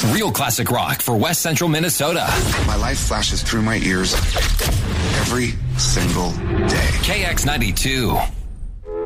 Real classic rock for West Central Minnesota. My life flashes through my ears every single day. KX92.